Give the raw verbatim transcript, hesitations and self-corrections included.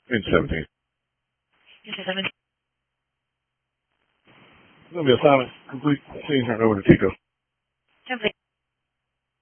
In seventeen. Into seventeen. It's going to be assignment complete. Scene turned over to Tico. Complete.